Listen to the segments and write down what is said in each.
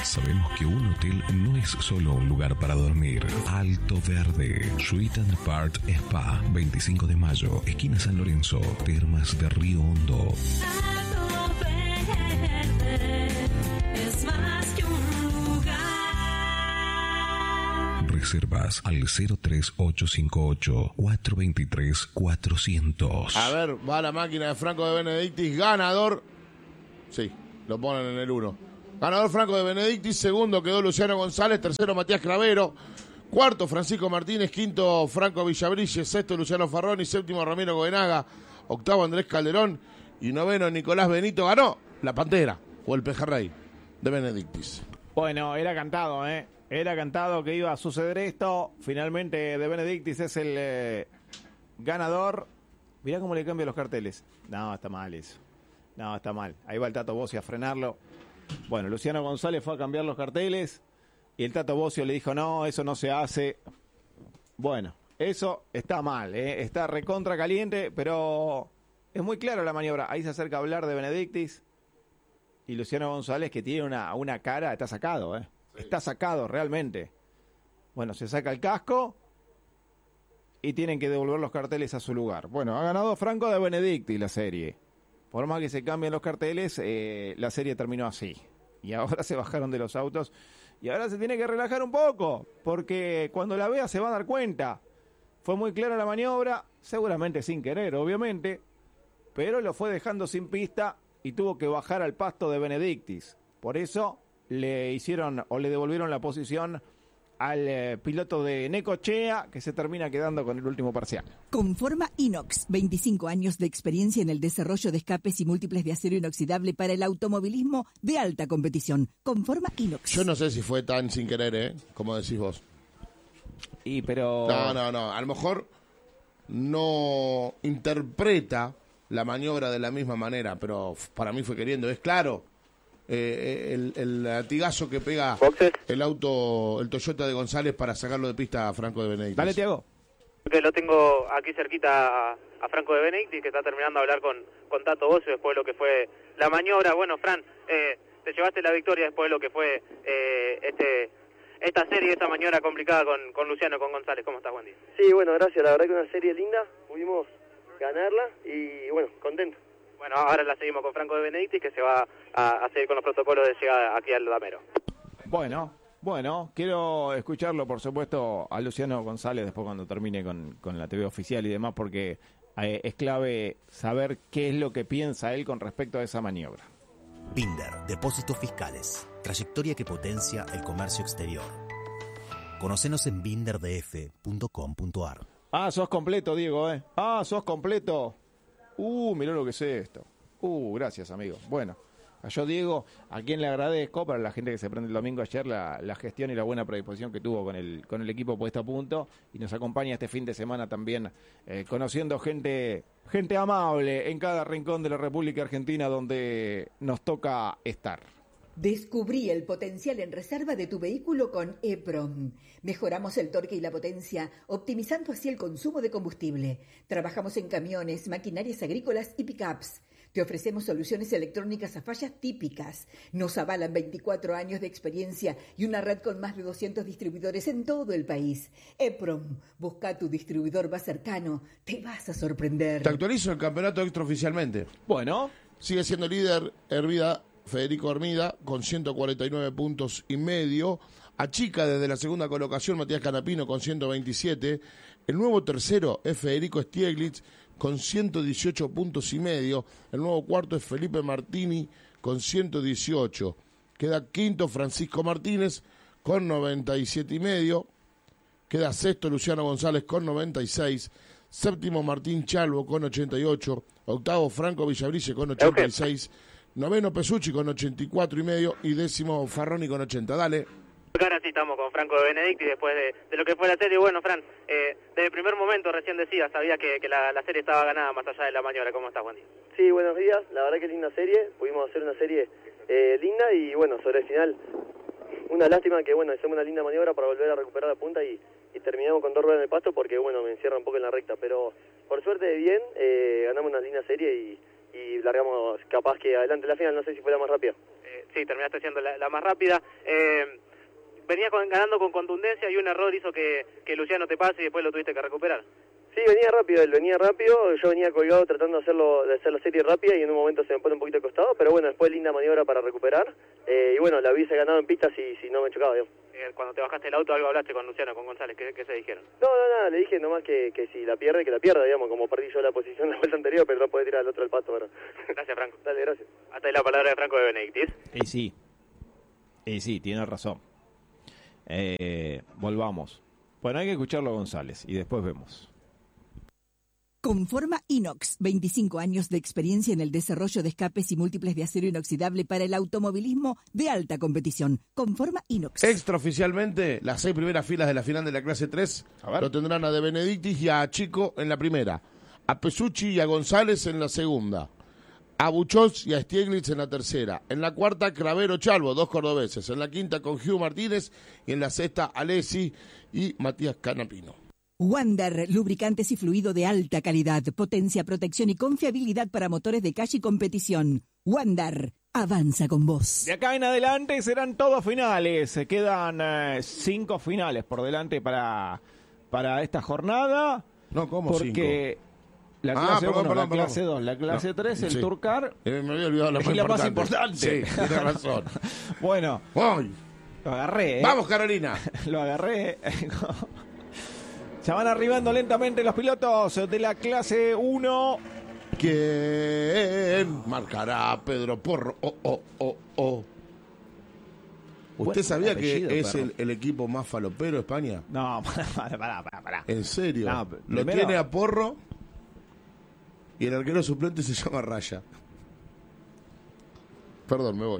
Sabemos que un hotel no es solo un lugar para dormir. Alto Verde, Suite and Part Spa, 25 de mayo, esquina San Lorenzo, Termas de Río Hondo. Alto Verde es más que un lugar. Reservas al 03858-423-400. A ver, va la máquina de Franco de Benedictis, ganador. Sí, lo ponen en el 1. Ganador Franco de Benedictis, segundo quedó Luciano González, tercero Matías Cravero, cuarto Francisco Martínez, quinto Franco Villabrille, sexto Luciano Farroni, séptimo Ramiro Goenaga, octavo Andrés Calderón y noveno Nicolás Benito. Ganó la Pantera o el Pejerrey de Benedictis. Bueno, era cantado, Era cantado que iba a suceder esto. Finalmente de Benedictis es el ganador. Mirá cómo le cambia los carteles. No, está mal eso. No, está mal. Ahí va el Tato Bossi a frenarlo. Bueno, Luciano González fue a cambiar los carteles y el Tato Bossi le dijo, no, eso no se hace. Bueno, eso está mal, está recontra caliente, pero es muy clara la maniobra. Ahí se acerca a hablar de Benedictis y Luciano González, que tiene una cara, está sacado, Sí. Está sacado realmente. Bueno, se saca el casco y tienen que devolver los carteles a su lugar. Bueno, ha ganado Franco de Benedictis la serie. Por más que se cambien los carteles, la serie terminó así. Y ahora se bajaron de los autos. Y ahora se tiene que relajar un poco. Porque cuando la vea se va a dar cuenta. Fue muy clara la maniobra. Seguramente sin querer, obviamente. Pero lo fue dejando sin pista. Y tuvo que bajar al pasto de Benedictis. Por eso le hicieron o le devolvieron la posición al piloto de Necochea, que se termina quedando con el último parcial. Conforma Inox, 25 años de experiencia en el desarrollo de escapes y múltiples de acero inoxidable para el automovilismo de alta competición. Conforma Inox. Yo no sé si fue tan sin querer, como decís vos. Pero... No. A lo mejor no interpreta la maniobra de la misma manera, pero para mí fue queriendo. Es claro. El latigazo que pega el auto, el Toyota de González para sacarlo de pista a Franco de Benedictis. Dale, Tiago. Que lo tengo aquí cerquita a Franco de Benedictis, que está terminando de hablar con Tato Bossi después de lo que fue la maniobra. Bueno, Fran, te llevaste la victoria después de lo que fue esta serie, esta maniobra complicada con Luciano, con González. ¿Cómo estás? Buen día. Sí, bueno, gracias. La verdad que una serie linda. Pudimos ganarla y, bueno, contento. Bueno, ahora la seguimos con Franco de Benedictis, que se va a seguir con los protocolos de llegada aquí al Damero. Bueno, quiero escucharlo, por supuesto, a Luciano González después cuando termine con la TV oficial y demás, porque es clave saber qué es lo que piensa él con respecto a esa maniobra. Binder, depósitos fiscales, trayectoria que potencia el comercio exterior. Conocenos en binderdf.com.ar. Ah, sos completo, Diego, Ah, sos completo. Mirá lo que es esto. Gracias, amigo. Bueno, yo, Diego, a quien le agradezco, para la gente que se prende el domingo ayer, la gestión y la buena predisposición que tuvo con el equipo puesto a punto, y nos acompaña este fin de semana también, conociendo gente amable en cada rincón de la República Argentina donde nos toca estar. Descubrí el potencial en reserva de tu vehículo con EPROM. Mejoramos el torque y la potencia, optimizando así el consumo de combustible. Trabajamos en camiones, maquinarias agrícolas y pickups. Te ofrecemos soluciones electrónicas a fallas típicas. Nos avalan 24 años de experiencia y una red con más de 200 distribuidores en todo el país. EPROM, busca tu distribuidor más cercano. Te vas a sorprender. Te actualizo el campeonato extraoficialmente. Bueno. Sigue siendo líder Federico Hermida con 149 puntos y medio. Achica desde la segunda colocación Matías Canapino con 127. El nuevo tercero es Federico Stieglitz con 118 puntos y medio. El nuevo cuarto es Felipe Martini con 118. Queda quinto Francisco Martínez con 97 y medio. Queda sexto Luciano González con 96. Séptimo Martín Chalvo con 88. Octavo Franco Villabrille con 86. Noveno Pesucci con 84 y medio. Y décimo Farroni con 80. Dale. Ahora sí estamos con Franco de Benedictis después de lo que fue la serie. Bueno, Fran, desde el primer momento recién decía, sabía que la serie estaba ganada más allá de la maniobra. ¿Cómo estás, buen día? Sí, buenos días. La verdad que linda serie. Pudimos hacer una serie linda y, bueno, sobre el final, una lástima que, bueno, hicimos una linda maniobra para volver a recuperar la punta y terminamos con 2 ruedas en el pasto porque, bueno, me encierra un poco en la recta. Pero, por suerte, bien, ganamos una linda serie y largamos capaz que adelante la final. No sé si fue la más rápida. Sí, terminaste siendo la más rápida. Venías ganando con contundencia y un error hizo que Luciano te pase y después lo tuviste que recuperar. Sí, venía rápido, él venía rápido, yo venía colgado tratando de hacer la serie rápida y en un momento se me pone un poquito de costado, pero bueno, después linda maniobra para recuperar y bueno, la hubiese ganado en pista si no me chocaba, digamos. Cuando te bajaste el auto algo hablaste con Luciano, con González, ¿qué se dijeron? No, nada, le dije nomás que si la pierde, que la pierda, digamos, como perdí yo la posición la vuelta anterior, pero no puede tirar al otro al pasto ahora. Gracias, Franco. Dale, gracias. Hasta ahí la palabra de Franco de Benedictis. Y sí, tiene razón. Volvamos. Bueno, hay que escucharlo a González y después vemos. Conforma Inox, 25 años de experiencia en el desarrollo de escapes y múltiples de acero inoxidable para el automovilismo de alta competición. Conforma Inox. Extraoficialmente, las 6 primeras filas de la final de la clase 3 lo tendrán a De Benedictis y a Chico en la primera, a Pesucci y a González en la segunda, a Buchholz y a Stieglitz en la tercera, en la cuarta Cravero Chalvo, 2 cordobeses, en la quinta con Hugh Martínez y en la sexta Alessi y Matías Canapino. Wander, lubricantes y fluido de alta calidad, potencia, protección y confiabilidad para motores de calle y competición. Wander, avanza con vos. De acá en adelante serán todos finales. Quedan 5 finales por delante para esta jornada. No, ¿cómo 5? Porque la clase 1, la clase 2, la clase 3, el Tour Car. Me había olvidado la más importante. Sí, tienes razón. Bueno, ¡Voy! Lo agarré. ¡Vamos, Carolina! Lo agarré. Se van arribando lentamente los pilotos de la clase 1. ¿Quién marcará Pedro Porro? ¿Usted sabía que es el equipo más falopero de España? No, pará. ¿En serio? No, Lo tiene a Porro y el arquero suplente se llama Raya. Perdón, me voy.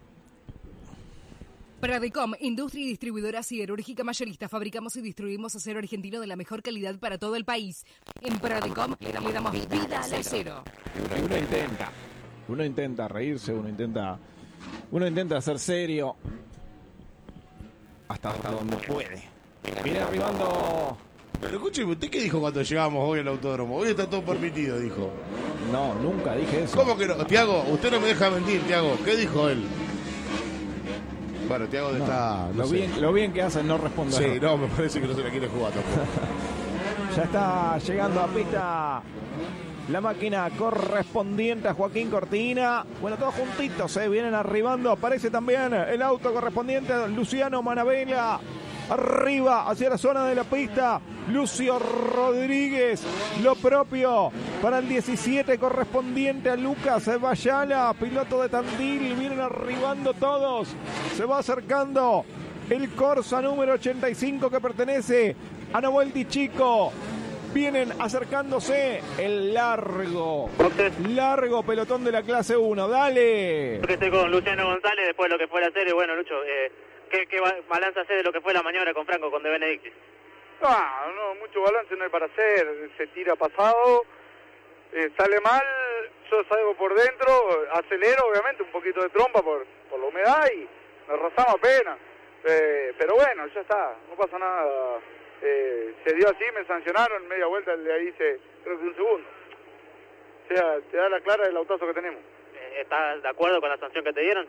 Pradecom, industria y distribuidora siderúrgica mayorista. Fabricamos y distribuimos acero argentino de la mejor calidad para todo el país. En Pradecom le damos vida al acero. Uno intenta reírse, uno intenta ser serio. Hasta donde puede. Viene arribando. Pero escúcheme, ¿usted qué dijo cuando llegamos hoy al autódromo? Hoy está todo permitido, dijo. No, nunca dije eso. ¿Cómo que no? Tiago, usted no me deja mentir, Tiago. ¿Qué dijo él? Bueno, Tiago está... Lo bien que hacen no responder. Sí, no, me parece que no se la quiere jugar tampoco. Ya está llegando a pista la máquina correspondiente a Joaquín Cortina. Bueno, todos juntitos, vienen arribando. Aparece también el auto correspondiente a Luciano Manabella. Arriba, hacia la zona de la pista, Lucio Rodríguez. Lo propio para el 17 correspondiente a Lucas Bayala, piloto de Tandil. Vienen arribando todos. Se va acercando el Corsa número 85 que pertenece a Nahuel Di Chico. Vienen acercándose el largo pelotón de la clase 1. Dale. Porque estoy con Luciano González después de lo que fue la serie. Bueno, Lucho, ¿qué balance hace de lo que fue la maniobra con Franco, con De Benedictis? No, mucho balance no hay para hacer. Se tira pasado, sale mal, yo salgo por dentro, acelero obviamente un poquito de trompa por la humedad y nos rozamos apenas. Pero bueno, ya está, no pasa nada. Se dio así, me sancionaron, media vuelta le hice creo que un segundo. O sea, te da la clara del autazo que tenemos. ¿Estás de acuerdo con la sanción que te dieron?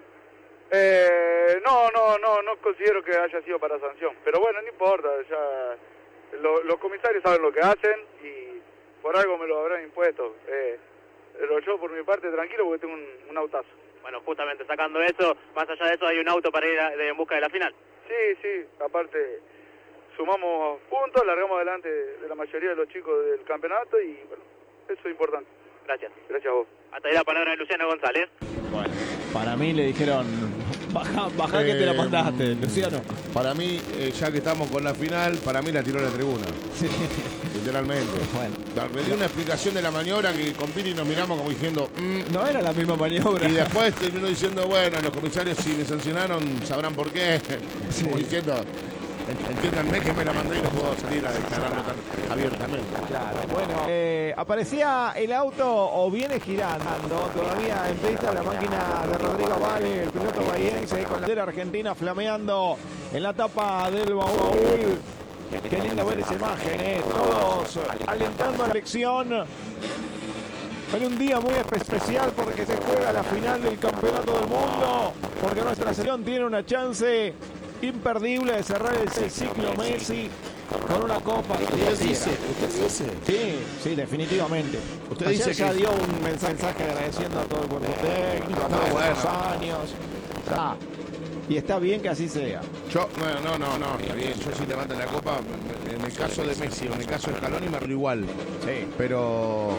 No considero que haya sido para sanción, pero bueno, no importa, ya los comisarios saben lo que hacen y por algo me lo habrán impuesto. Lo yo por mi parte tranquilo porque tengo un autazo. Bueno, justamente sacando eso, más allá de eso hay un auto para ir en busca de la final. Sí, aparte sumamos puntos, largamos adelante de la mayoría de los chicos del campeonato y bueno, eso es importante. Gracias. Gracias a vos. Hasta ahí la palabra de Luciano González. Bueno, para mí le dijeron, baja que te la mandaste, Luciano. Para mí, ya que estamos con la final, para mí la tiró a la tribuna. Sí. Literalmente. Bueno. Me dio una explicación de la maniobra que con Piri nos miramos como diciendo... No era la misma maniobra. Y después terminó diciendo, bueno, los comisarios si me sancionaron sabrán por qué. Sí. Como diciendo... Entiéndanme que me la mandé y no puedo salir a declararlo tan abiertamente. Claro, bueno. Aparecía el auto o viene girando todavía en pista la máquina de Rodrigo Vale, el piloto bahiense con la bandera argentina flameando en la tapa del baúl. Qué lindo ver esa imagen, todos alentando a la elección. Fue un día muy especial porque se juega la final del Campeonato del Mundo. porque nuestra selección tiene una chance imperdible de cerrar el ciclo Messi con una copa. ¿Usted dice? Sí, definitivamente. Usted Ayer dice ya que dio un mensaje agradeciendo a todo el cuerpo técnico, a todos los años. Y está bien que así sea. Yo, no, está bien. Yo si levanto la copa, en el caso de Messi o en el caso de Scaloni me río igual. Sí. Pero...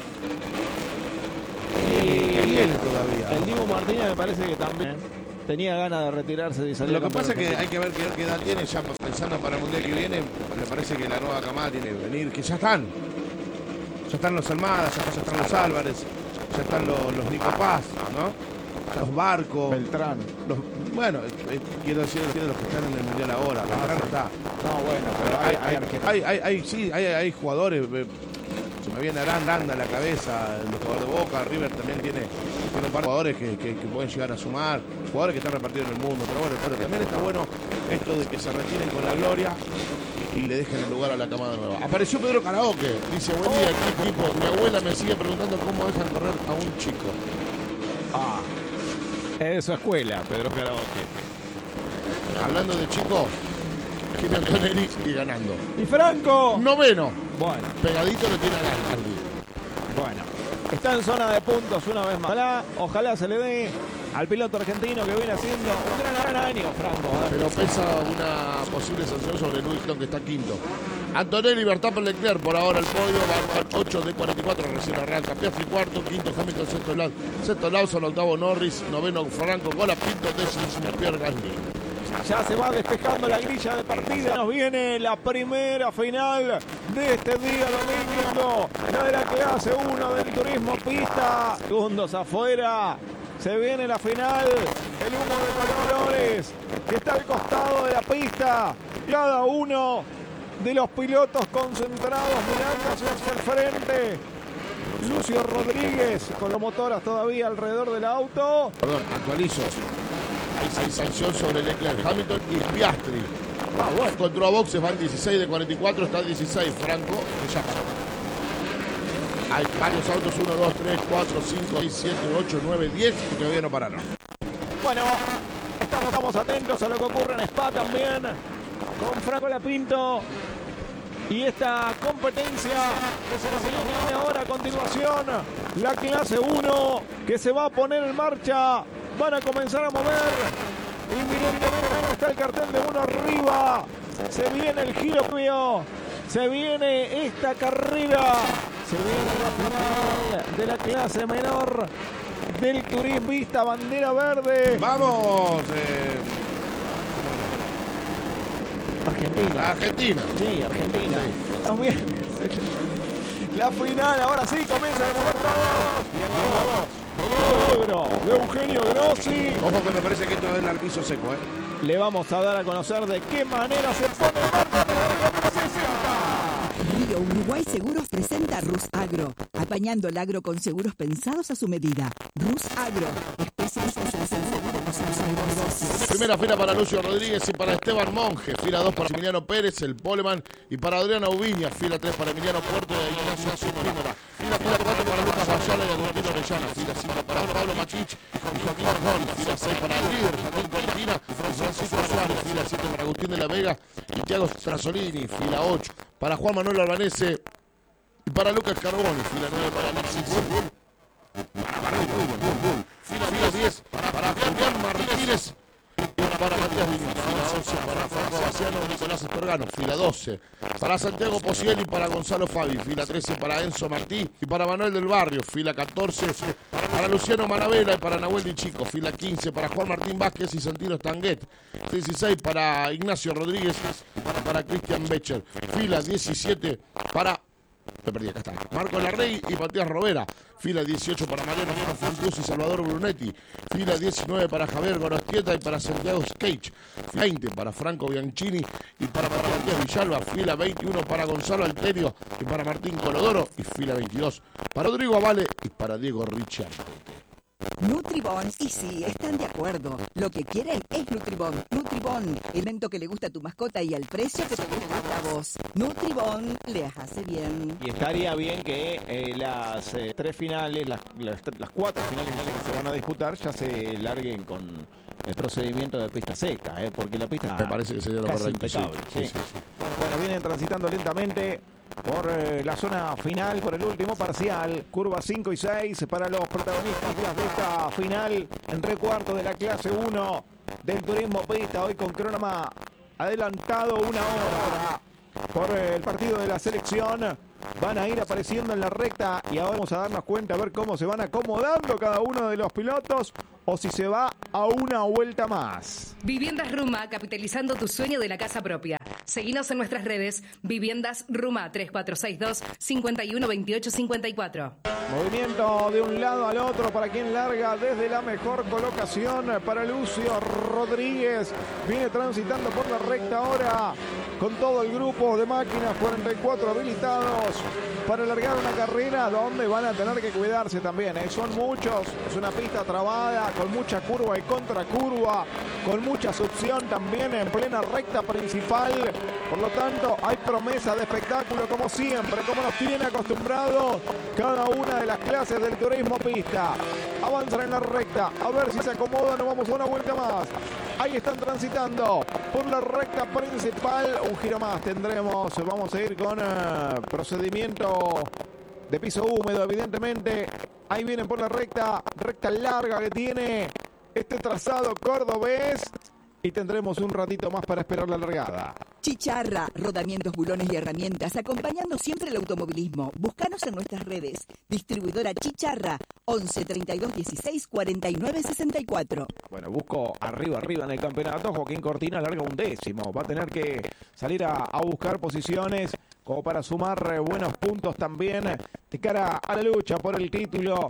El Dibu Martínez me parece que también tenía ganas de retirarse y salir. Lo que pasa es que hay que ver qué edad tiene ya pensando para el mundial que viene. Me parece que la nueva camada tiene que venir, que ya están los Almada, ya están los Álvarez, ya están los Nico Paz, ¿no? Los Barcos, Beltrán. Quiero decir los que están en el mundial ahora. Beltrán no está. No, bueno, pero hay jugadores. Se me viene Aranda a la cabeza, el jugador de Boca, River también tiene un par de jugadores que pueden llegar a sumar, jugadores que están repartidos en el mundo, pero también está bueno esto de que se retiren con la gloria y le dejen el lugar a la camada nueva. Apareció Pedro Karaoke, dice, buen día, ¿qué equipo? Mi abuela me sigue preguntando cómo dejan correr a un chico. Es de su escuela, Pedro Karaoke. Hablando de chicos, Jimmy Antonelli y ganando. ¿Y Franco? Noveno. Bueno. Pegadito lo tiene a ganar. Bueno. Está en zona de puntos una vez más. Ojalá se le dé al piloto argentino que viene haciendo un gran año, Franco. Pero pesa una posible sanción sobre Louis Hamilton, que está quinto. Antonelli, Verstappen, Leclerc, por ahora el podio, van 8 de 44, recién arranca. Piastri cuarto, quinto Hamilton, sexto Lawson, octavo Norris, noveno Franco, Colapinto, décimo Pierre Gasly. Ya se va despejando la grilla de partida. Nos viene la primera final de este día domingo. La de la clase 1 del turismo pista. Segundos afuera. Se viene la final. El humo de colores que está al costado de la pista. Cada uno de los pilotos concentrados mirando hacia el frente. Lucio Rodríguez con los motores todavía alrededor del auto. Perdón, actualizo. Hay sanción sobre Leclerc, Hamilton y Piastri. Bueno. Contra boxes van 16 de 44, está 16 Franco, que ya pasó. Hay varios autos, 1, 2, 3, 4, 5, 6, 7, 8, 9, 10 y todavía no pararon. Bueno, estamos atentos a lo que ocurre en Spa también, con Franco Lapinto. Y esta competencia que se nos viene ahora a continuación, la clase 1, que se va a poner en marcha. Van a comenzar a mover. Inminentemente está el cartel de uno arriba. Se viene el giro mío. Se viene esta carrera. Se viene la final de la clase menor del turismista bandera verde. ¡Vamos! Argentina. Sí, Argentina. También. La final, ahora sí, comienza a mover todos. De Eugenio Grossi. Ojo que me parece que esto es el piso seco, Le vamos a dar a conocer de qué manera se pone en marcha la competencia. Río Uruguay Seguros presenta Rus Agro, apañando el agro con seguros pensados a su medida. Rus Agro, especialistas en seguros. Primera fila para Lucio Rodríguez y para Esteban Monge. Fila 2 para Emiliano Pérez, el Poleman. Y para Adriana Ubiña. Fila 3 para Emiliano Puerto y Ignacio Simona. Fila 4 para Lucas Bayala y Agustín Orellana. Fila 5 para Pablo Machich y Joaquín Arjón. Fila 6 para el líder Joaquín Cortina y Francisco Suárez. Fila 7 para Agustín de la Vega y Thiago Trasolini. Fila 8 para Juan Manuel Albanese y para Lucas Carboni. Fila 9 para Alexis. Fila 10 para Julián Martínez y para Matías Viñas. Fila 11 para Franco Baciano y Nicolás Estorgano. Fila 12 para Santiago Pociel y para Gonzalo Fabi. Fila 13 para Enzo Martí y para Manuel del Barrio. Fila 14 para Luciano Manavela y para Nahuel Di Chico. Fila 15 para Juan Martín Vázquez y Santino Stanguet. 16 para Ignacio Rodríguez y para Cristian Becher. Fila 17 para... Me perdí, acá está. Marco Larrey y Matías Robera. Fila 18 para Mariano Fontuz y Salvador Brunetti. Fila 19 para Javier Gorostieta y para Santiago Skate. 20 para Franco Bianchini y para Matías Villalba. Fila 21 para Gonzalo Alterio y para Martín Colodoro. Y fila 22 para Rodrigo Avale y para Diego Ricciardo. Nutribón, y sí, están de acuerdo. Lo que quieren es Nutribón. Nutribón, el mento que le gusta a tu mascota y al precio que te gusta a vos. Nutribón les hace bien. Y estaría bien que las tres finales, las cuatro finales que se van a disputar, ya se larguen con el procedimiento de pista seca, porque la pista Me parece que sería lo casi correcto. impecable. Sí, Sí. sí, sí. Bueno, vienen transitando lentamente por la zona final, por el último parcial, curvas 5 y 6 para los protagonistas de esta final en recuarto de la clase 1 del turismo pista, hoy con cronoma adelantado 1 hora por el partido de la selección. Van a ir apareciendo en la recta y ahora vamos a darnos cuenta a ver cómo se van acomodando cada uno de los pilotos o si se va a una vuelta más. Viviendas Ruma, capitalizando tu sueño de la casa propia. Seguinos en nuestras redes, Viviendas Ruma 3462-512854. Movimiento de un lado al otro para quien larga desde la mejor colocación para Lucio Rodríguez. Viene transitando por la recta ahora con todo el grupo de máquinas, 44 habilitados para alargar una carrera donde van a tener que cuidarse también. Son muchos, es una pista trabada con mucha curva y contracurva, con mucha succión también en plena recta principal. Por lo tanto, hay promesa de espectáculo como siempre, como nos tiene acostumbrados cada una de las clases del turismo pista. Avanzan en la recta, a ver si se acomodan, nos vamos a una vuelta más. Ahí están transitando por la recta principal. Un giro más tendremos. Vamos a ir con procedimiento de piso húmedo, evidentemente. Ahí vienen por la recta larga que tiene este trazado cordobés. Y tendremos un ratito más para esperar la largada. Chicharra, rodamientos, bulones y herramientas, acompañando siempre el automovilismo. Búscanos en nuestras redes. Distribuidora Chicharra, 11 32 16 49 64. Bueno, busco arriba en el campeonato. Joaquín Cortina larga un décimo. Va a tener que salir a buscar posiciones como para sumar buenos puntos también de cara a la lucha por el título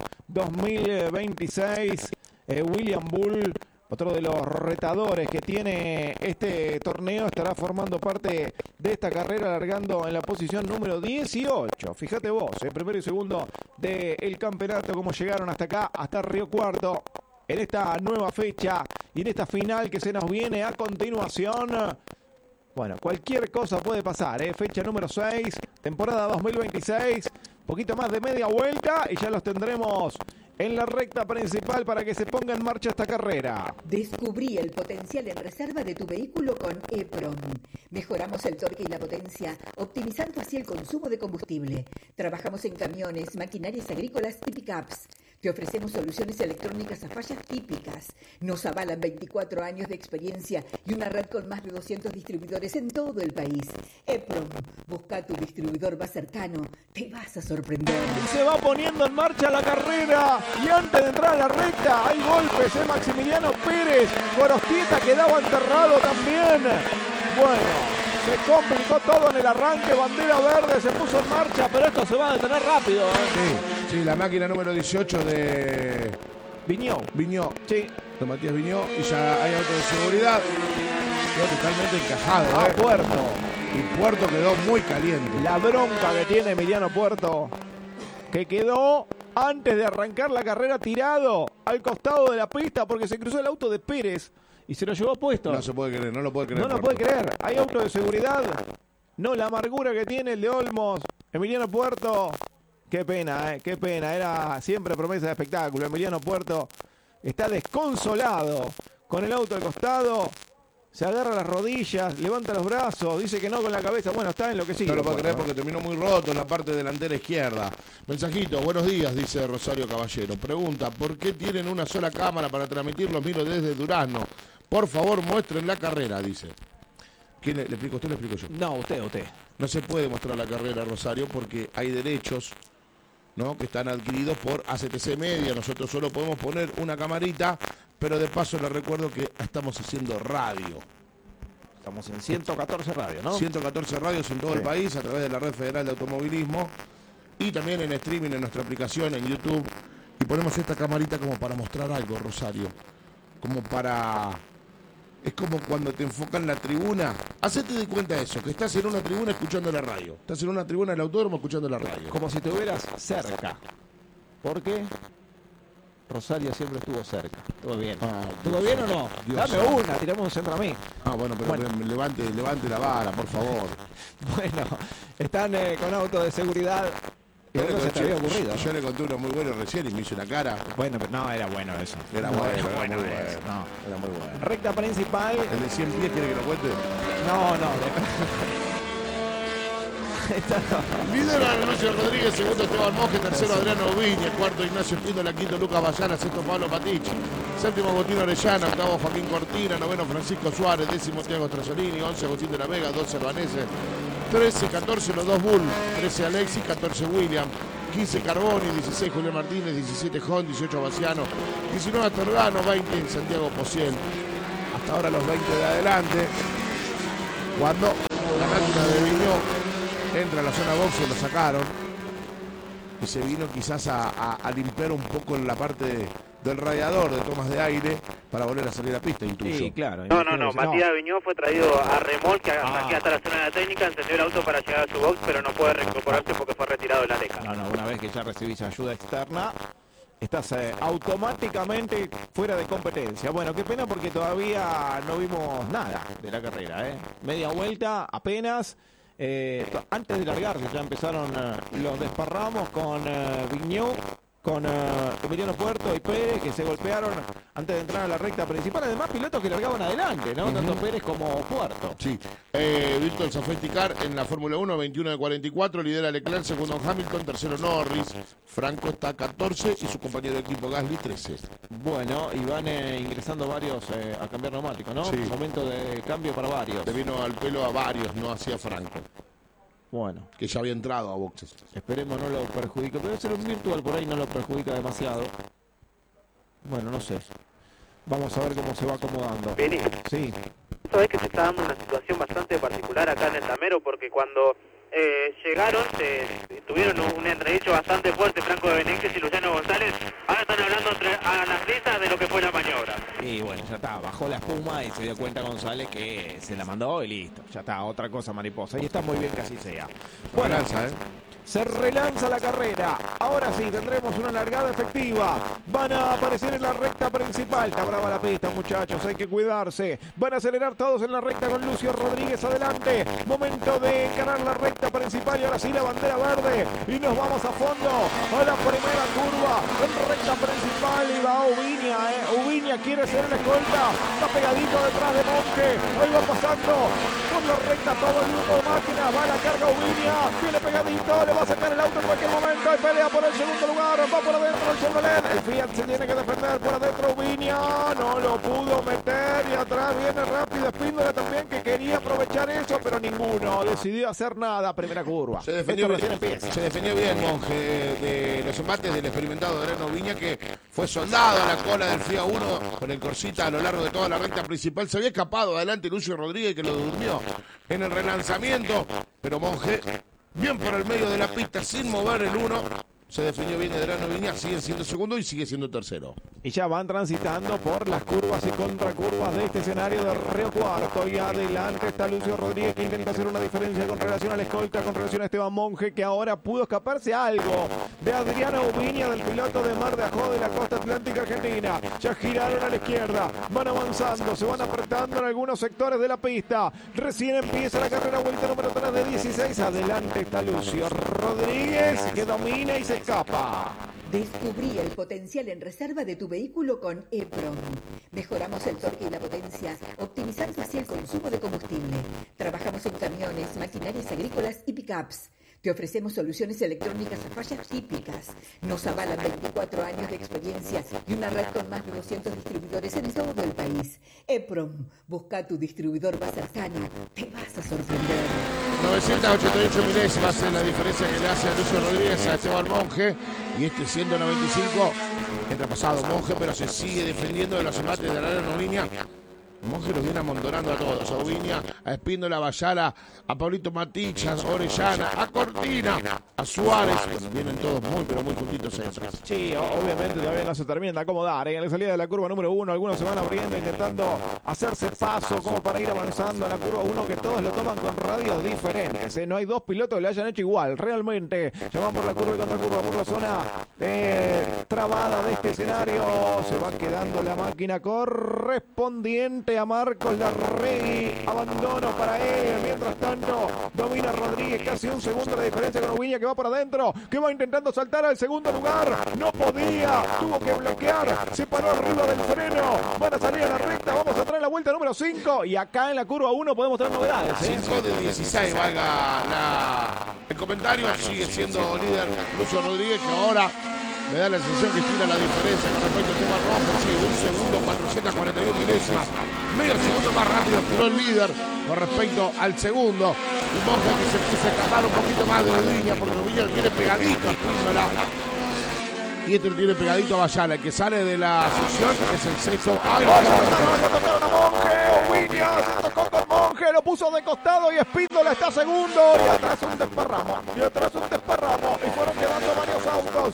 2026. William Bull, otro de los retadores que tiene este torneo, estará formando parte de esta carrera, largando en la posición número 18. Fíjate vos, primero y segundo del campeonato, cómo llegaron hasta acá, hasta Río Cuarto, en esta nueva fecha y en esta final que se nos viene a continuación. Bueno, cualquier cosa puede pasar, Fecha número 6, temporada 2026, poquito más de media vuelta y ya los tendremos en la recta principal para que se ponga en marcha esta carrera. Descubrí el potencial en reserva de tu vehículo con EPROM. Mejoramos el torque y la potencia, optimizando así el consumo de combustible. Trabajamos en camiones, maquinarias agrícolas y pickups. Te ofrecemos soluciones electrónicas a fallas típicas. Nos avalan 24 años de experiencia y una red con más de 200 distribuidores en todo el país. EPROM, busca tu distribuidor más cercano. Te vas a sorprender. Y se va poniendo en marcha la carrera. Y antes de entrar a la recta, hay golpes, Maximiliano Pérez. Gorostieta quedaba enterrado también. Bueno, se complicó todo en el arranque. Bandera verde se puso en marcha, pero esto se va a detener rápido. Sí, la máquina número 18 de Viñó. Sí. De Matías Viñó. Y ya hay auto de seguridad. Quedó totalmente encajado. Puerto. Y Puerto quedó muy caliente. La bronca que tiene Emiliano Puerto, que quedó antes de arrancar la carrera tirado al costado de la pista porque se cruzó el auto de Pérez y se lo llevó puesto. No se puede creer, no lo puede creer. No lo puede creer. Hay auto de seguridad. No la amargura que tiene el de Olmos. Emiliano Puerto. Qué pena, qué pena. Era siempre promesa de espectáculo. Emiliano Puerto está desconsolado con el auto al costado. Se agarra las rodillas, levanta los brazos, dice que no con la cabeza. Bueno, está enloquecido. No lo puede creer porque terminó muy roto en la parte delantera izquierda. Mensajito, buenos días, dice Rosario Caballero. Pregunta, ¿por qué tienen una sola cámara para transmitir los miro desde Durazno? Por favor, muestren la carrera, dice. ¿Quién le explico? ¿Usted le explico yo? No, usted. No se puede mostrar la carrera, Rosario, porque hay derechos, ¿no?, que están adquiridos por ACTC Media. Nosotros solo podemos poner una camarita, pero de paso le recuerdo que estamos haciendo radio. Estamos en 114 radios, ¿no? 114 radios en todo el país a través de la Red Federal de Automovilismo y también en streaming en nuestra aplicación, en YouTube. Y ponemos esta camarita como para mostrar algo, Rosario. Como para... Es como cuando te enfocan la tribuna. Hacete de cuenta eso, que estás en una tribuna escuchando la radio. Estás en una tribuna del autódromo escuchando la radio. Como si estuvieras cerca. ¿Por qué? Rosario siempre estuvo cerca. Estuvo bien. ¿Estuvo bien o no? Dios Dame santo. una, tiramos un centro a mí. Bueno, pero levante la vara, por favor. Bueno, están con auto de seguridad. Y bueno, se te había ocurrido. Yo le conté uno muy bueno recién y me hizo una cara. Bueno, pero no, era bueno eso. Era No, bueno, era era bueno muy eso. bueno. No. Era muy bueno. Recta principal. ¿El de 100 pies quiere que lo cuente? No. Líder Lucio Rodríguez, segundo Esteban Monge, tercero Adriano Viña, cuarto Ignacio Espíndola, quinto Lucas Bayana, sexto Pablo Patichi, séptimo Botino Orellana, octavo Joaquín Cortina, noveno Francisco Suárez, décimo Tiago Trasolini, 11 Agustín de la Vega, 12 Albanese, 13, 14 los dos Bull, 13 Alexis, 14 William, 15 Carboni, 16 Julián Martínez, 17 Jon, 18 Baciano, 19 Astorgano, 20 Santiago Pociel. Hasta ahora los 20 de adelante. Cuando la máquina de Viñó entra a la zona box y lo sacaron. Y se vino quizás a limpiar un poco en la parte del radiador de tomas de aire para volver a salir a pista, intuyo. Sí, claro. No. Matías Viñó fue traído a remolque aquí hasta la zona de la técnica, encendió el auto para llegar a su box, pero no puede reincorporarse porque fue retirado de la leca. No, una vez que ya recibís ayuda externa, estás automáticamente fuera de competencia. Bueno, qué pena porque todavía no vimos nada de la carrera, ¿eh? Media vuelta apenas. Antes de largarse ya empezaron los desparramos con Viñó, con Emiliano Puerto y Pérez, que se golpearon antes de entrar a la recta principal. Además, pilotos que largaban adelante, ¿no? Tanto Pérez como Puerto. Sí. Virtual Safety Car en la Fórmula 1, 21 de 44, lidera Leclerc, segundo Hamilton, tercero Norris, Franco está 14 y su compañero de equipo Gasly 13. Bueno, y van ingresando varios a cambiar neumáticos, ¿no? Sí. Momento de cambio para varios. Le vino al pelo a varios, no hacia Franco, Bueno, que ya había entrado a boxes. esperemos no lo perjudique. Pero ser un virtual por ahí no lo perjudica demasiado. Bueno, no sé. Vamos a ver cómo se va acomodando. Vini, Sí. sabés que se está dando una situación bastante particular acá en el Tamero, porque cuando llegaron, tuvieron un entredicho bastante fuerte Franco de Benítez y Luciano González. Ahora están hablando a las risas de lo que fue la maniobra. Y bueno, ya está, bajó la espuma y se dio cuenta González que se la mandó y listo. Ya está, otra cosa mariposa. Y está muy bien que así sea. Bueno, se relanza la carrera. Ahora sí, tendremos una largada efectiva. Van a aparecer en la recta principal. Está brava la pista, muchachos, hay que cuidarse. Van a acelerar todos en la recta con Lucio Rodríguez adelante. Momento de encarar la recta principal y ahora sí la bandera verde. Y nos vamos a fondo a la primera curva. En recta principal y va Ubiña, Ubiña quiere ser el escolta. Está pegadito detrás de Monge. Ahí va pasando por la recta todo el grupo de máquinas. Va a la carga Ubiña. Viene pegadito, le va a sacar el auto en cualquier momento y pelea por el segundo lugar. Va por adentro el Chevrolet. El Fiat se tiene que defender por adentro. Ubiña no lo pudo meter y atrás viene rápido Espíndola también, que quería aprovechar eso, pero ninguno decidió hacer nada. Primera curva. Se defendió bien Monge de los embates del experimentado Adriano Viña, que fue soldado a la cola del FIA 1 con el Corsita a lo largo de toda la recta principal. Se había escapado adelante Lucio Rodríguez, que lo durmió en el relanzamiento, pero Monge bien por el medio de la pista sin mover el 1. Se definió bien Adriano Viña, sigue siendo segundo y sigue siendo tercero. Y ya van transitando por las curvas y contracurvas de este escenario de Río Cuarto. Y adelante está Lucio Rodríguez, que intenta hacer una diferencia con relación al escolta, con relación a Esteban Monge, que ahora pudo escaparse algo de Adriano Ubiña, del piloto de Mar de Ajó de la costa atlántica argentina. Ya giraron a la izquierda, van avanzando, se van apretando en algunos sectores de la pista. Recién empieza la carrera, vuelta número 3 de 16. Adelante está Lucio Rodríguez, que domina y se escapa. Descubrí el potencial en reserva de tu vehículo con EPROM. Mejoramos el torque y la potencia, optimizando así el consumo de combustible. Trabajamos en camiones, maquinarias agrícolas y pickups. Te ofrecemos soluciones electrónicas a fallas típicas. Nos avalan 24 años de experiencia y una red con más de 200 distribuidores en todo el país. EPROM, busca tu distribuidor más cercano. Te vas a sorprender. 988 milésimas es la diferencia que le hace a Lucio Rodríguez a Esteban Monge. Y este 195 entra pasado Monge, pero se sigue defendiendo de los embates de Adriano Viña. Monje los viene amontonando a todos, a Ubiña, a Espíndola, a Bayala, a Pablito Maticha, a Orellana, a Cortina, a Suárez, vienen todos muy pero muy juntitos ahí atrás. Sí, obviamente todavía no se terminan de acomodar. En la salida de la curva número 1, algunos se van abriendo intentando hacerse paso como para ir avanzando a la curva 1, que todos lo toman con radios diferentes. No hay dos pilotos que lo hayan hecho igual, realmente. Se van por la curva y contra curva, por la zona trabada de este escenario. Se va quedando la máquina correspondiente a Marcos Larregui. Abandono para él. Mientras tanto, domina Rodríguez, casi un segundo de diferencia con Ubiña, que va por adentro, que va intentando saltar al segundo lugar. No podía, tuvo que bloquear, se paró arriba del freno. Van a salir a la recta, vamos a entrar en la vuelta número 5. Y acá en la curva 1 podemos tener novedades. 5 de 16, valga el comentario. Sigue siendo líder Lucio Rodríguez, que ahora me da la sensación que tira la diferencia con respecto al tema rojo. Sí, un segundo, 441 milésimas. Medio segundo más rápido tiró el líder con respecto al segundo. Un Monje que se empieza a escapar un poquito más de Ubiña, porque Ubiña lo tiene pegadito a Espíndola. Y este lo tiene pegadito a Bayala. El que sale de la sección es el sexto. ¡Ay, Ubiña se tocó con Monje, lo puso de costado y Espíndola está segundo. Y atrás un desparramo. Y fueron quedando varios autos.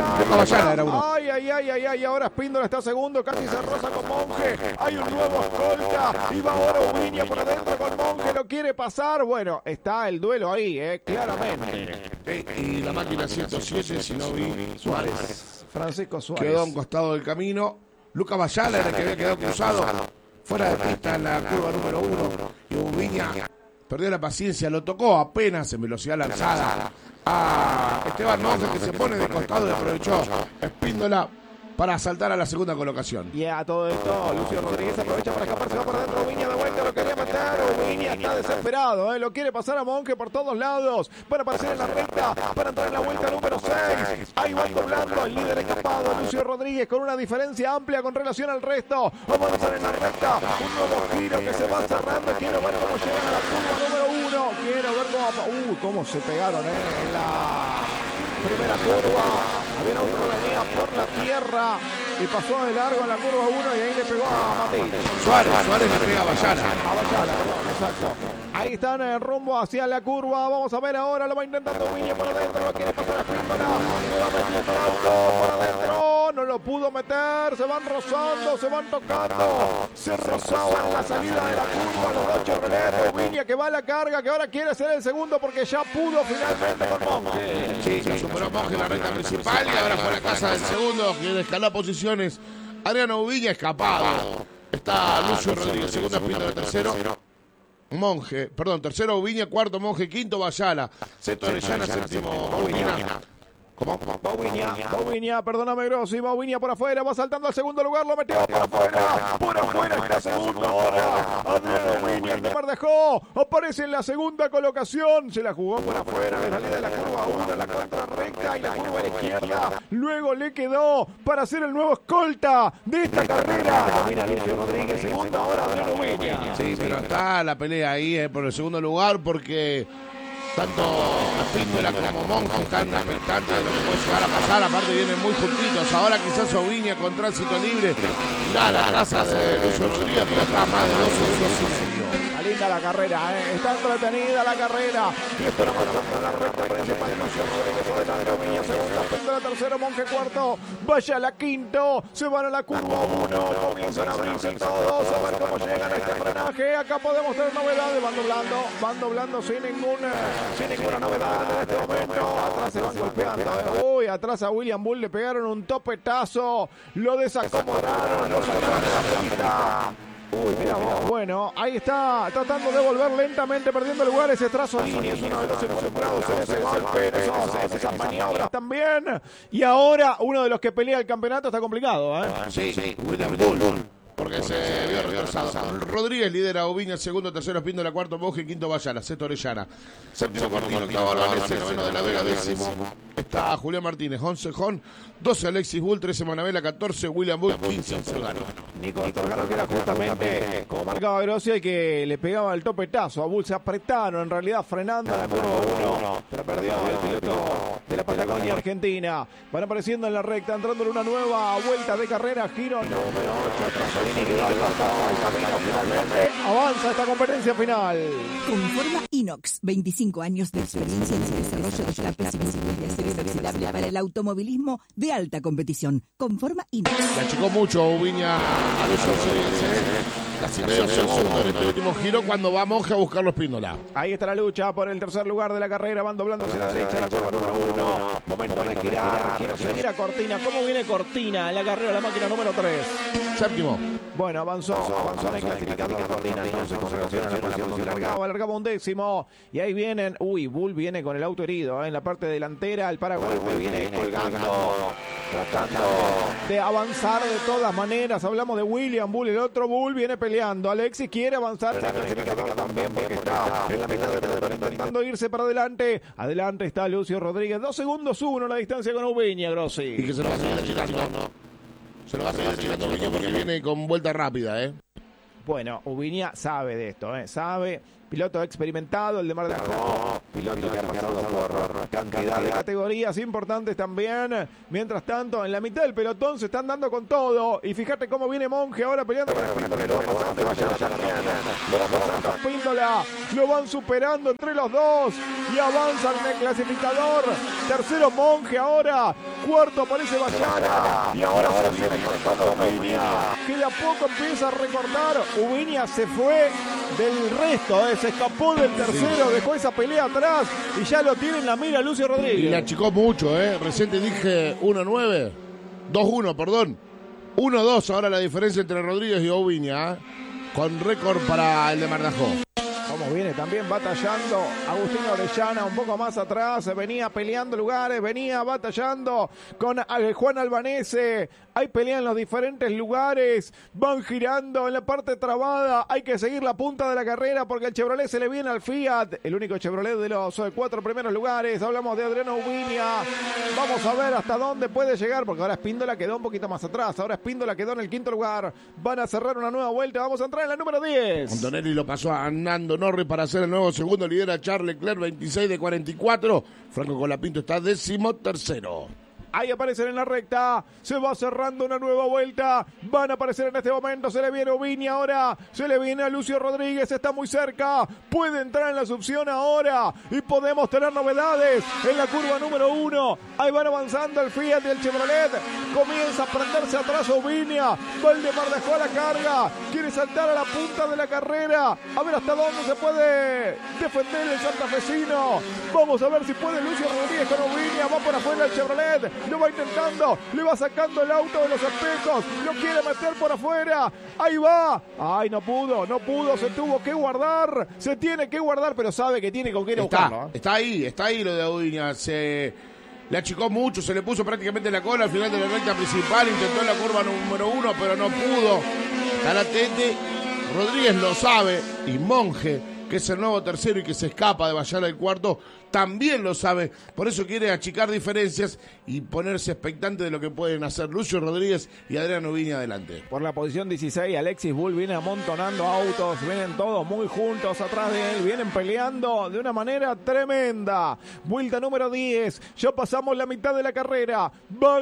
Ay, ahora Espíndola está segundo, casi se roza con Monje. Hay un nuevo escolta. Y va ahora Ubiña por adentro con Monje. Lo quiere pasar. Bueno, está el duelo ahí, claramente. Y la máquina 107, si no vi, Suárez. Francisco Suárez. Quedó a un costado del camino. Lucas Bayala era el que había quedado cruzado. Fuera de pista en la curva número 1. Y Ubiña perdió la paciencia, lo tocó apenas en velocidad lanzada a Esteban Monge, que se pone de costado y aprovechó Espíndola para saltar a la segunda colocación. Y a todo esto, Lucio Rodríguez aprovecha para escaparse, va por dentro, Ubiña de vuelta, lo quería matar, Ubiña está desesperado, lo quiere pasar a Monge por todos lados, para aparecer en la recta, para entrar en la vuelta número 6, ahí van doblando, el líder escapado, Lucio Rodríguez, con una diferencia amplia con relación al resto, vamos a pasar en la recta, un nuevo giro que se va cerrando, quiero ver cómo llegan a la curva número 1, quiero ver cómo se pegaron en la primera curva. Había un auto que venía por la tierra y pasó de largo en la curva 1 y ahí le pegó a Matei. Suárez le pega a Bayala. Exacto. Ahí están en rumbo hacia la curva. Vamos a ver ahora, lo va intentando Ubiña por adentro, lo quiere pasar a Espíndola. Nuevamente el auto por adentro, no lo pudo meter, se van rozando, se van tocando. Se rozaban la salida de la curva los dos Chevrolet. Ubiña que va a la carga, que ahora quiere ser el segundo porque ya pudo finalmente con Monge. Sí, se superó Monge en la recta principal y ahora por la casa del segundo, que escaló posiciones. Adriano Ubiña escapado. Está Lucio Rodríguez, segundo Espíndola, tercero tercero Ubiña, cuarto Monge, quinto Bayala, sexto Orellana, séptimo Ubiña. ¿Cómo? Ubiña, perdóname Grossi, va Ubiña por afuera, va saltando al segundo lugar, lo metió por afuera está segundo ahora, Adriano Ubiña, que dejó, aparece en la segunda colocación, se la jugó por afuera, de salida de la curva 1, la contrarrecta y la curva a la izquierda, luego le quedó para ser el nuevo escolta de esta carrera, domina Lucio Rodríguez, segundo ahora Adriano Ubiña. Sí, pero está la pelea ahí por el segundo lugar porque tanto Espíndola como Monge están expectantes de lo que puede llegar a pasar. Aparte vienen muy juntitos. Ahora quizás Ubiña con tránsito libre. Ya la casa de Lucio Rodríguez, pero está más de 2 segundos. Linda la carrera, está entretenida la carrera. Y esto lo pasando en la recta principal. Lucio Rodríguez adelante, Ubiña segundo, Espíndola tercero, Monge cuarto, Bayala quinto. Se van a la curva 1, comienzan a abrirse todos. A ver cómo llegan a este frenaje. Acá podemos tener novedades. Van doblando sin ninguna novedad en este momento. Atrás se van golpeando. Uy, atrás a William Bull le pegaron un topetazo. Lo desacomodaron. Lo sacaron de la pista. Uy, mira vos. Bueno, ahí está tratando de volver lentamente, perdiendo lugares. Trasolini es uno de los involucrados en ese golpe, esas maniobras también. Y ahora uno de los que pelea el campeonato está complicado, Sí, William Bull. Porque se vio retrasado. Rodríguez lidera Ubiña, segundo, tercero Espíndola, cuarto Monge, quinto Bayala, sexto Orellana, séptimo Cortina, octavo Albanese, noveno de la Vega, décimo está Julián Martínez, 11 Jon, 12 Alexis Bull, 13 Manabela, 14 William Bull, 15 Torgano. Nico Torgano, que era justamente como marcaba Grossi, el que le pegaba el topetazo a Bull. Se apretaron en realidad frenando en la curva 1, pero perdió el piloto de la Patagonia Argentina. Van apareciendo en la recta, entrando en una nueva vuelta de carrera, giro número 8, Avanza esta competencia final. Conforma Inox, 25 años de experiencia en el desarrollo de escapes y visibles de acero inoxidable para el automovilismo de alta competición. Conforma Inox. Le achicó mucho Ubiña a Lucio Rodríguez. Casi medio segundo en este último giro cuando va Monje a buscarlo Espíndola. Ahí está la lucha por el tercer lugar de la carrera. Van doblando hacia la derecha la curva número 1. Momento de girar. Mira Cortina. ¿Cómo viene Cortina en la carrera? La máquina número 3. Séptimo. Bueno, avanzó en clasificatoria Cortina. Entonces con relación a la posición alargaba un décimo. Y ahí vienen. Uy, Bull viene con el auto herido. En la parte delantera. El Paraguay viene colgando. Tratando de avanzar de todas maneras. Hablamos de William Bull. El otro Bull viene peleando. Alexis quiere avanzar. También porque está en la mitad intentando irse para adelante. Adelante está Lucio Rodríguez. 2 segundos 1 la distancia con Ubiña, Grossi. Y que se lo va a seguir achicando. Se lo va a seguir achicando Ubiña porque viene con vuelta rápida, Bueno, Ubiña sabe de esto, sabe. Piloto experimentado, el de Mar del Plata. Piloto que ha pasado por cantidad de categorías importantes también. Mientras tanto, en la mitad del pelotón se están dando con todo. Y fíjate cómo viene Monje ahora peleando con Espíndola. Lo van superando entre los dos. Y avanzan en el clasificador. Tercero Monje ahora. Cuarto aparece Bayana. Y ahora se viene Ubiña. Que de a poco empieza a recortar. Ubiña se fue del resto, se escapó del tercero, dejó esa pelea atrás y ya lo tiene en la mira Lucio Rodríguez. Y le achicó mucho, Recién te dije 1-9, 2-1, perdón. 1-2 ahora la diferencia entre Rodríguez y Ubiña, con récord para el de Mar del Ajó. Como viene también batallando Agustín Orellana un poco más atrás, venía peleando lugares, venía batallando con Juan Albanese. Hay pelea en los diferentes lugares, van girando en la parte trabada, hay que seguir la punta de la carrera porque el Chevrolet se le viene al Fiat, el único Chevrolet de los 4 primeros lugares. Hablamos de Adriano Ubiña, vamos a ver hasta dónde puede llegar porque ahora Espíndola quedó un poquito más atrás, ahora Espíndola quedó en el 5º lugar, van a cerrar una nueva vuelta, vamos a entrar en la número 10. Antonelli lo pasó a Nando Norris para hacer el nuevo segundo, lidera Charles Leclerc 26 de 44, Franco Colapinto está 13º. Ahí aparecen en la recta, se va cerrando una nueva vuelta, van a aparecer en este momento, se le viene Ubiña ahora, se le viene a Lucio Rodríguez, está muy cerca, puede entrar en la succión ahora y podemos tener novedades en la curva número 1, ahí van avanzando el Fiat y el Chevrolet, comienza a prenderse atrás Ubiña, va el de Mar del Ajó a la carga, quiere saltar a la punta de la carrera, a ver hasta dónde se puede defender el santafesino, vamos a ver si puede Lucio Rodríguez con Ubiña, va por afuera el Chevrolet, lo va intentando, le va sacando el auto de los espejos, lo quiere meter por afuera, ahí va, ay no pudo, se tuvo que guardar, se tiene que guardar, pero sabe que tiene con qué buscarlo. Está ahí lo de Ubiña, le achicó mucho, se le puso prácticamente la cola al final de la recta principal, intentó la curva número 1, pero no pudo, está latente, Rodríguez lo sabe, y Monje, que es el nuevo tercero y que se escapa de Bayana el cuarto, también lo sabe, por eso quiere achicar diferencias y ponerse expectante de lo que pueden hacer Lucio Rodríguez y Adriano Ubiña adelante. Por la posición 16, Alexis Bull viene amontonando autos, vienen todos muy juntos atrás de él, vienen peleando de una manera tremenda. Vuelta número 10, ya pasamos la mitad de la carrera, va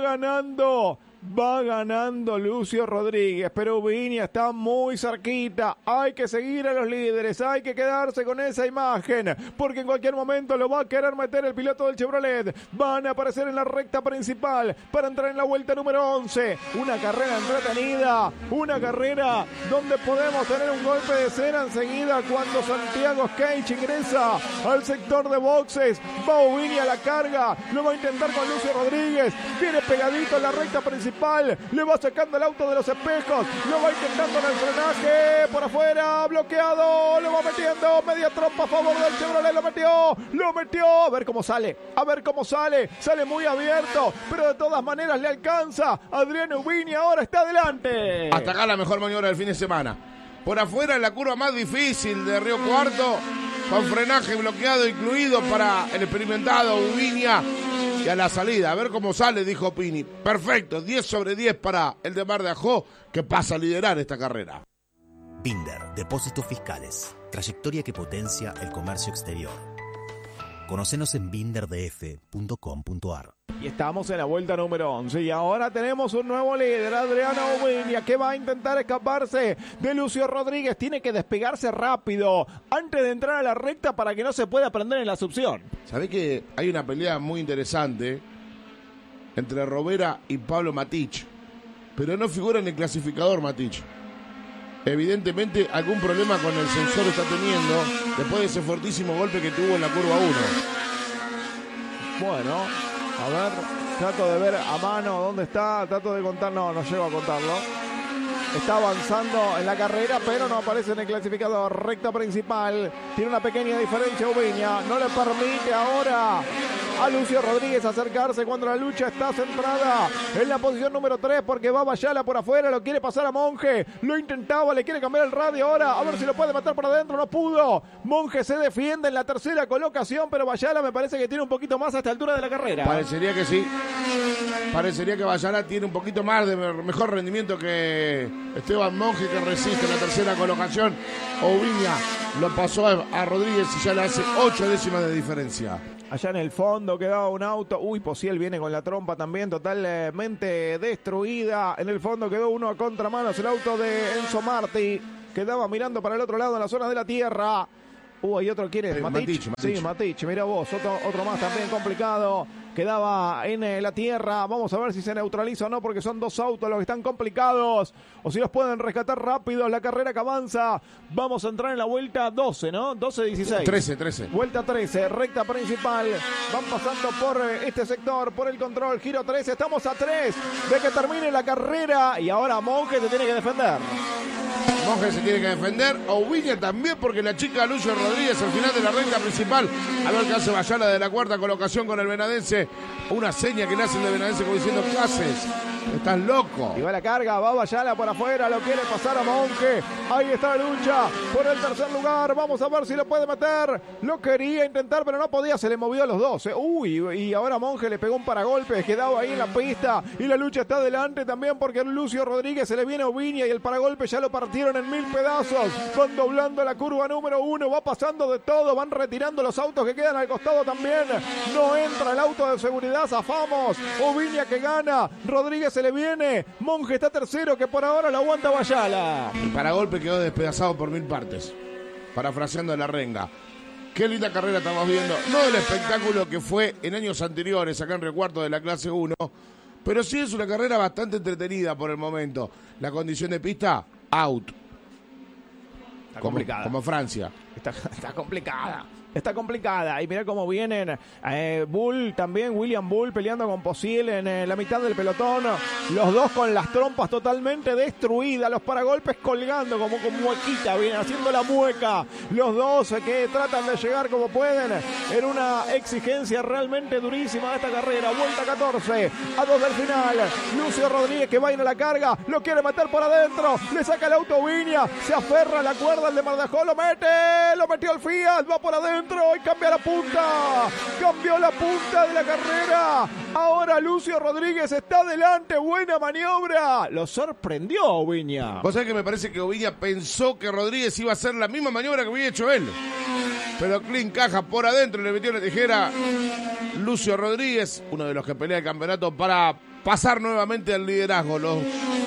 ganando Lucio Rodríguez, pero Ubiña está muy cerquita, hay que seguir a los líderes, hay que quedarse con esa imagen, porque en cualquier momento lo va a querer meter el piloto del Chevrolet, van a aparecer en la recta principal para entrar en la vuelta número 11, una carrera entretenida, una carrera donde podemos tener un golpe de escena enseguida cuando Santiago Cage ingresa al sector de boxes, va Ubiña a la carga, lo va a intentar con Lucio Rodríguez, viene pegadito en la recta principal, le va sacando el auto de los espejos, lo va intentando en el frenaje, por afuera, bloqueado, lo va metiendo, media trompa a favor del Chevrolet, lo metió, a ver cómo sale, sale muy abierto, pero de todas maneras le alcanza, Adriano Ubiña ahora está adelante. Hasta acá la mejor maniobra del fin de semana, por afuera en la curva más difícil de Río Cuarto, con frenaje bloqueado incluido para el experimentado Ubiña. Y a la salida, a ver cómo sale, dijo Pini. Perfecto, 10 sobre 10 para el de Mar del Ajó, que pasa a liderar esta carrera. Binder, Depósitos Fiscales. Trayectoria que potencia el comercio exterior. Conocenos en binderdf.com.ar. Y estamos en la vuelta número 11 y ahora tenemos un nuevo líder, Adriano Ubiña, que va a intentar escaparse de Lucio Rodríguez. Tiene que despegarse rápido antes de entrar a la recta para que no se pueda prender en la succión. ¿Sabés que hay una pelea muy interesante entre Robera y Pablo Matich? Pero no figura en el clasificador Matich. Evidentemente algún problema con el sensor está teniendo después de ese fortísimo golpe que tuvo en la curva 1. Bueno, a ver, trato de ver a mano dónde está, trato de contar, no llego a contarlo. Está avanzando en la carrera, pero no aparece en el clasificador. Recta principal, tiene una pequeña diferencia Ubiña, no le permite ahora a Lucio Rodríguez acercarse cuando la lucha está centrada en la posición número 3 porque va Bayala por afuera, lo quiere pasar a Monge, lo intentaba, le quiere cambiar el radio ahora, a ver si lo puede matar por adentro, no pudo. Monge se defiende en la tercera colocación, pero Bayala me parece que tiene un poquito más a esta altura de la carrera. Parecería que sí. Parecería que Bayala tiene un poquito más de mejor rendimiento que Esteban Monge, que resiste en la tercera colocación. Ubiña lo pasó a Rodríguez y ya le hace 8 décimas de diferencia. Allá en el fondo quedaba un auto. Uy, Posiel viene con la trompa también totalmente destruida. En el fondo quedó uno a contramanos, el auto de Enzo Marti. Quedaba mirando para el otro lado en la zona de la tierra. Hay otro, ¿quién es? ¿Matich? Sí, Matich, mira vos, otro más también complicado. Quedaba en la tierra. Vamos a ver si se neutraliza o no, porque son dos autos los que están complicados. O si los pueden rescatar rápido. La carrera que avanza. Vamos a entrar en la vuelta 12, ¿no? 12-16. 13. Vuelta 13, recta principal. Van pasando por este sector, por el control. Giro 13. Estamos a 3 de que termine la carrera. Y ahora Monge se tiene que defender. Monge se tiene que defender, Ubiña también, porque la chica Lucio Rodríguez al final de la recta principal, a ver qué hace Bayala de la cuarta colocación con el venadense, una seña que le hace el de Benadense como diciendo, ¿qué haces? Estás loco. Y va la carga, va Bayala por afuera, lo quiere pasar a Monge. Ahí está la lucha por el tercer lugar. Vamos a ver si lo puede meter. Lo quería intentar, pero no podía, se le movió a los dos. Y ahora Monge le pegó un paragolpe, quedaba ahí en la pista. Y la lucha está adelante también porque Lucio Rodríguez se le viene a Ubiña y el paragolpe ya lo partieron en 1000 pedazos. Van doblando la curva número 1, va pasando de todo, van retirando los autos que quedan al costado también. No entra el auto de seguridad, zafamos. Ubiña que gana, Rodríguez se le viene, Monge está tercero, que por ahora lo aguanta Bayala. El paragolpe quedó despedazado por 1000 partes, parafraseando la renga. Qué linda carrera estamos viendo, no el espectáculo que fue en años anteriores acá en Río Cuarto de la clase 1, pero sí es una carrera bastante entretenida por el momento. La condición de pista, out. Está complicada. Como Francia. Está complicada. Está complicada. Y mira cómo vienen Bull también, William Bull peleando con Posiel en la mitad del pelotón. Los dos con las trompas totalmente destruidas. Los paragolpes colgando como con muequita. Vienen haciendo la mueca. Los dos que tratan de llegar como pueden en una exigencia realmente durísima de esta carrera. Vuelta 14. A 2 del final. Lucio Rodríguez que va a ir a la carga. Lo quiere meter por adentro. Le saca el auto Ubiña. Se aferra a la cuerda el de Mardajó. Lo mete. Lo metió al Fiat. Va por adentro. Y cambia la punta. Cambió la punta de la carrera. Ahora Lucio Rodríguez está adelante. Buena maniobra. Lo sorprendió a Ubiña. Vos sabés que me parece que Ubiña pensó que Rodríguez iba a hacer la misma maniobra que había hecho él. Pero Clean caja por adentro y le metió la tijera. Lucio Rodríguez, uno de los que pelea el campeonato para pasar nuevamente al liderazgo. El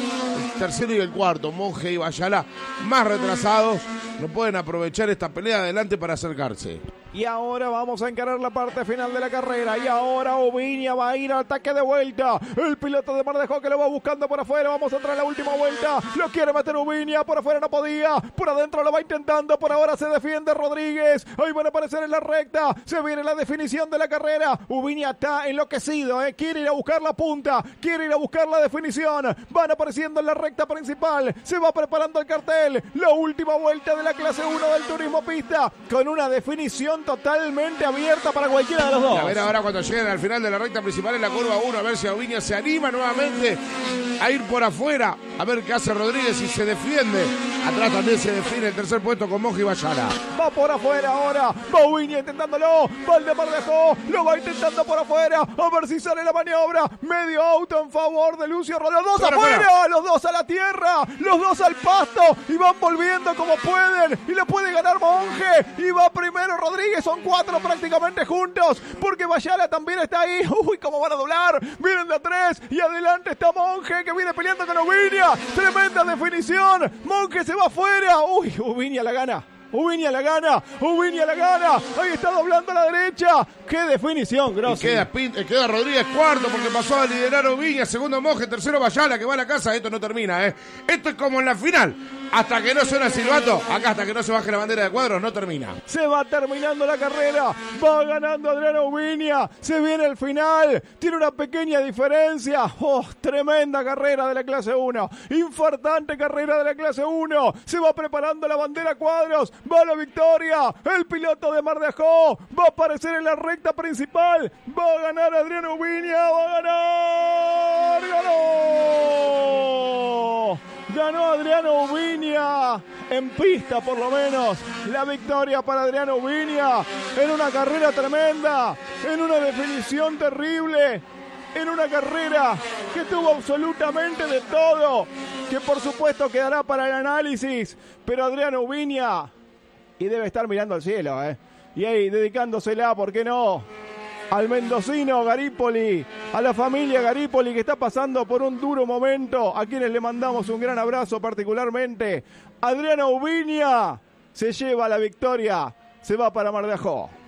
tercero y el cuarto, Monge y Bayala, más retrasados, no pueden aprovechar esta pelea adelante para acercarse. Y ahora vamos a encarar la parte final de la carrera. Y ahora Ubiña va a ir al ataque de vuelta. El piloto de Mardejó que lo va buscando por afuera. Vamos a entrar en la última vuelta. Lo quiere meter Ubiña. Por afuera no podía. Por adentro lo va intentando. Por ahora se defiende Rodríguez. Ahí van a aparecer en la recta. Se viene la definición de la carrera. Ubiña está enloquecido. Quiere ir a buscar la punta. Quiere ir a buscar la definición. Van apareciendo en la recta principal. Se va preparando el cartel. La última vuelta de la clase 1 del turismo pista. Con una definición totalmente abierta para cualquiera de los dos. A ver ahora cuando lleguen al final de la recta principal en la curva 1, a ver si Ubiña se anima nuevamente a ir por afuera, a ver qué hace Rodríguez y se defiende. Atrás también se define el tercer puesto con Monge y Bayala. Va por afuera ahora, va Ubiña intentándolo, Valdemar dejó, lo va intentando por afuera, a ver si sale la maniobra. Medio auto en favor de Lucio Rodríguez. Los dos afuera, los dos a la tierra, los dos al pasto y van volviendo como pueden y le puede ganar Monge y va primero Rodríguez. sigue, son 4 prácticamente juntos, porque Bayala también está ahí. Uy, cómo van a doblar, vienen de a 3 y adelante está Monje que viene peleando con Ubiña. Tremenda definición, Monje se va afuera. Uy, Ubiña la gana. Ubiña la gana, ahí está doblando a la derecha, qué definición, Grossi. Queda Rodríguez cuarto porque pasó a liderar Ubiña, segundo Monje, tercero Bayala que va a la casa, esto no termina, esto es como en la final, hasta que no suena el silbato, acá hasta que no se baje la bandera de cuadros no termina. Se va terminando la carrera, va ganando Adriano Ubiña, se viene el final, tiene una pequeña diferencia, tremenda carrera de la clase 1, infartante carrera de la clase 1, se va preparando la bandera cuadros, va a la victoria, el piloto de Mar de Ajó va a aparecer en la recta principal, va a ganar Adriano Ubiña, va a ganar, ganó Adriano Ubiña, en pista por lo menos, la victoria para Adriano Ubiña, en una carrera tremenda, en una definición terrible, en una carrera que tuvo absolutamente de todo, que por supuesto quedará para el análisis, pero Adriano Ubiña, y debe estar mirando al cielo, y ahí dedicándosela, ¿por qué no?, al mendocino Garipoli, a la familia Garipoli que está pasando por un duro momento, a quienes le mandamos un gran abrazo particularmente. Adriano Ubiña se lleva la victoria, se va para Mar de Ajó.